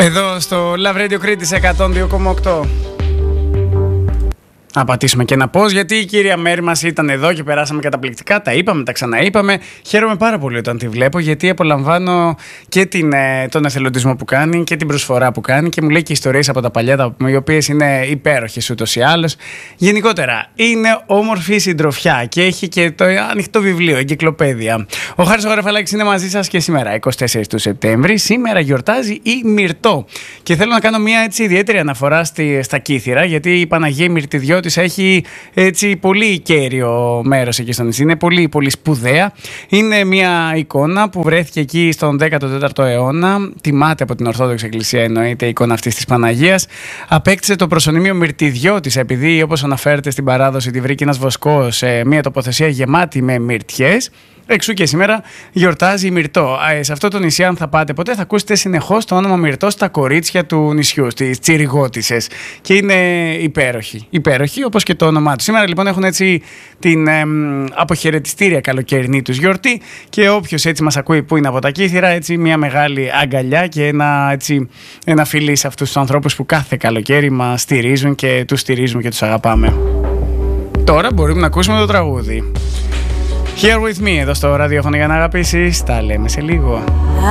Εδώ στο Love Radio Κρήτης 102,8. Να πατήσουμε και ένα πώς, γιατί η κυρία Μέρη μας ήταν εδώ και περάσαμε καταπληκτικά. Τα είπαμε, τα ξαναείπαμε. Χαίρομαι πάρα πολύ όταν τη βλέπω, γιατί απολαμβάνω και τον εθελοντισμό που κάνει και την προσφορά που κάνει και μου λέει και ιστορίες από τα παλιά, οι οποίες είναι υπέροχες ούτως ή άλλως. Γενικότερα, είναι όμορφη συντροφιά και έχει και το ανοιχτό βιβλίο, εγκυκλοπαίδεια. Ο Χάρης ο Γραφαλάκης είναι μαζί σας και σήμερα, 24 του Σεπτέμβρη. Σήμερα γιορτάζει η Μυρτώ. Και θέλω να κάνω μια έτσι ιδιαίτερη αναφορά στα Κύθυρα, γιατί η Παναγία Μυρτιδιώτης έχει έτσι πολύ κέριο μέρος εκεί στο νησί. Είναι πολύ, πολύ σπουδαία. Είναι μια εικόνα που βρέθηκε εκεί στον 14ο αιώνα. Τιμάται από την Ορθόδοξη Εκκλησία, εννοείται, η εικόνα αυτής της Παναγίας. Απέκτησε το προσωνύμιο Μυρτιδιώτης, επειδή, όπως αναφέρεται στην παράδοση, τη βρήκε ένας βοσκός σε μια τοποθεσία γεμάτη με μυρτιές. Εξού και σήμερα γιορτάζει η Μυρτώ. Σε αυτό το νησί, αν θα πάτε ποτέ, θα ακούσετε συνεχώς το όνομα Μυρτώ στα κορίτσια του νησιού, στις τσιριγώτισσες. Και είναι υπέροχοι, όπως και το όνομά του. Σήμερα λοιπόν έχουν έτσι την αποχαιρετιστήρια καλοκαιρινή τους γιορτή και όποιος έτσι μας ακούει που είναι από τα Κύθυρα, έτσι μια μεγάλη αγκαλιά και ένα φιλί σε αυτούς τους ανθρώπους που κάθε καλοκαίρι μας στηρίζουν και τους στηρίζουμε και τους αγαπάμε. Τώρα μπορούμε να ακούσουμε το τραγούδι. Here with me, εδώ στο ραδιόφωνο για να αγαπήσεις. Τα λέμε σε λίγο.